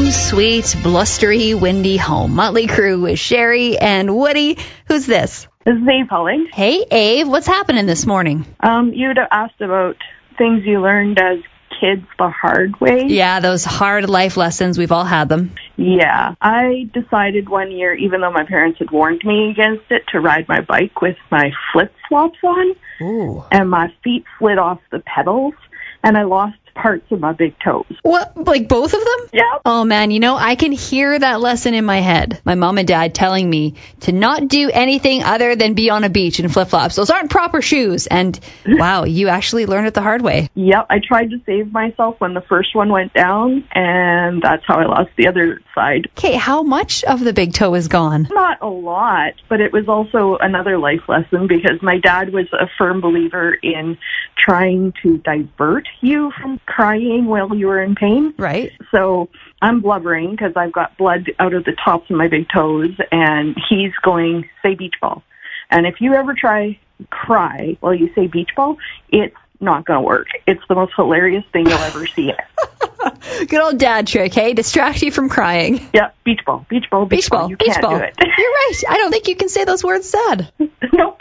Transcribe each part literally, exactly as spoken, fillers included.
warm, sweet, blustery, windy home. Motley Crue with Sherry and Woody. Who's this? This is Ave calling. Hey, Ave. What's happening this morning? Um, you'd asked about things you learned as kids the hard way. Yeah, those hard life lessons. We've all had them. Yeah. I decided one year, even though my parents had warned me against it, to ride my bike with my flip-flops on. Ooh. And my feet slid off the pedals, and I lost parts of my big toes. What? Like both of them? Yeah. Oh, man, you know, I can hear that lesson in my head. My mom and dad telling me to not do anything other than be on a beach in flip-flops. Those aren't proper shoes. And, wow, you actually learned it the hard way. Yep. I tried to save myself when the first one went down, and that's how I lost the other side. Okay, how much of the big toe is gone? Not a lot, but it was also another life lesson because my dad was a firm believer in trying to divert you from crying while you were in pain. Right. So I'm blubbering because I've got blood out of the tops of my big toes, and he's going, say beach ball. And if you ever try cry while you say beach ball, it's not going to work. It's the most hilarious thing you'll ever see. Good old dad trick, hey? Distract you from crying. Yeah, beach ball, beach ball, beach, beach ball. ball. You beach can't ball. do it. You're right. I don't think you can say those words sad. Nope.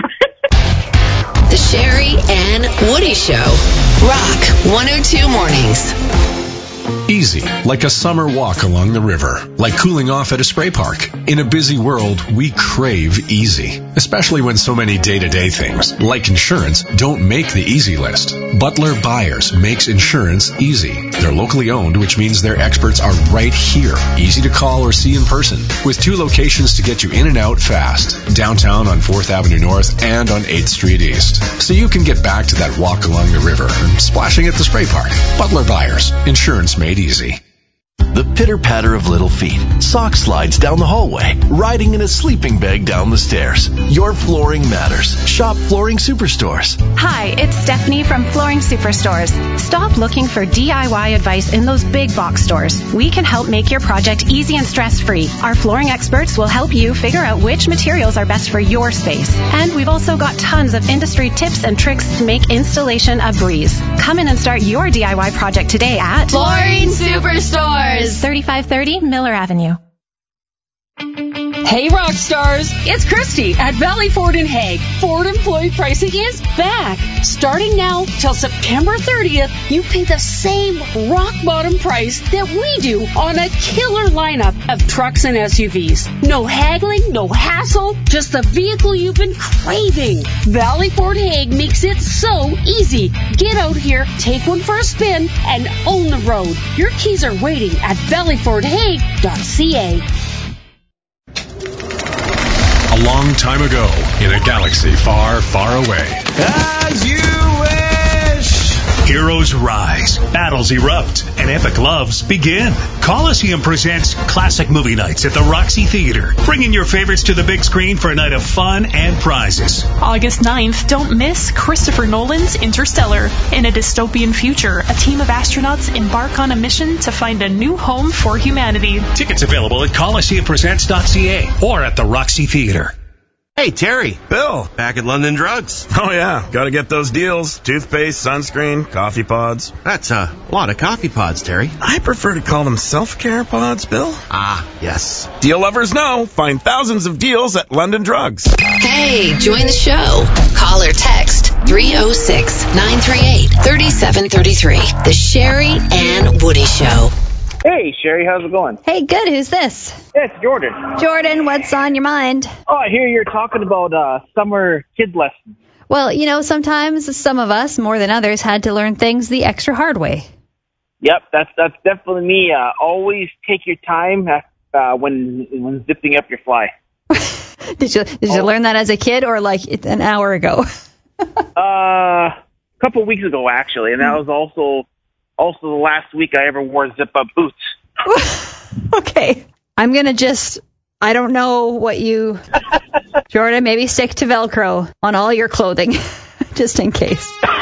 The Sherry and Woody Show. Rock one oh two Mornings. Easy, like a summer walk along the river, like cooling off at a spray park. In a busy world, we crave easy, especially when so many day-to-day things, like insurance, don't make the easy list. Butler Buyers makes insurance easy. They're locally owned, which means their experts are right here, easy to call or see in person, with two locations to get you in and out fast, downtown on fourth Avenue North and on eighth Street East. So you can get back to that walk along the river and splashing at the spray park. Butler Buyers, insurance made easy. The pitter-patter of little feet, sock slides down the hallway, riding in a sleeping bag down the stairs. Your flooring matters. Shop Flooring Superstores. Hi, it's Stephanie from Flooring Superstores. Stop looking for D I Y advice in those big box stores. We can help make your project easy and stress-free. Our flooring experts will help you figure out which materials are best for your space. And we've also got tons of industry tips and tricks to make installation a breeze. Come in and start your D I Y project today at Flooring Superstores. thirty-five thirty Miller Avenue. Hey, rock stars! It's Christy at Valley Ford in Hague. Ford employee pricing is back. Starting now till September thirtieth, you pay the same rock bottom price that we do on a killer lineup of trucks and S U Vs. No haggling, no hassle, just the vehicle you've been craving. Valley Ford Hague makes it so easy. Get out here, take one for a spin, and own the road. Your keys are waiting at valley ford hague dot c a. A long time ago, in a galaxy far, far away. As you wish! Heroes rise, battles erupt, and epic loves begin. Coliseum presents Classic Movie Nights at the Roxy Theater, bringing your favorites to the big screen for a night of fun and prizes. August ninth, don't miss Christopher Nolan's Interstellar. In a dystopian future, a team of astronauts embark on a mission to find a new home for humanity. Tickets available at coliseum presents dot c a or at the Roxy Theater. Hey, Terry. Bill. Back at London Drugs. Oh, yeah. Gotta get those deals. Toothpaste, sunscreen, coffee pods. That's a lot of coffee pods, Terry. I prefer to call them self-care pods, Bill. Ah, yes. Deal lovers know. Find thousands of deals at London Drugs. Hey, join the show. Call or text three oh six, nine three eight, three seven three three. The Sherry and Woody Show. Hey, Sherry, how's it going? Hey, good. Who's this? Yeah, it's Jordan. Jordan, what's on your mind? Oh, I hear you're talking about uh, summer kid lessons. Well, you know, sometimes some of us, more than others, had to learn things the extra hard way. Yep, that's that's definitely me. Uh, always take your time uh, when, when zipping up your fly. did you did you oh. learn that as a kid or like an hour ago? uh, a couple of weeks ago, actually, and that was also... Also, the last week I ever wore zip-up boots. Okay. I'm going to just, I don't know what you, Jordan, maybe stick to Velcro on all your clothing, just in case.